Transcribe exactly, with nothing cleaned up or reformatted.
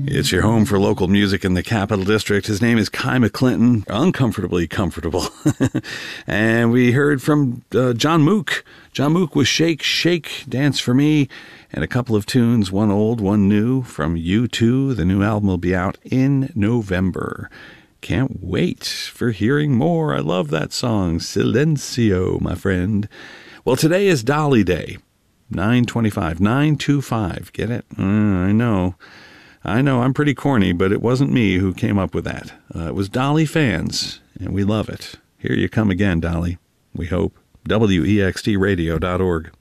It's your home for local music in the Capital District. His name is Kai McClinton, uncomfortably comfortable. And we heard from uh, John Mook. John Mook with Shake, Shake, Dance for Me, and a couple of tunes, one old, one new, from U two. The new album will be out in November. Can't wait for hearing more. I love that song, Silencio, my friend. Well, today is Dolly Day, nine twenty-five, nine two five. Get it? Uh, I know. I know I'm pretty corny, but it wasn't me who came up with that. Uh, it was Dolly fans, and we love it. Here you come again, Dolly. We hope. W E X T radio dot org.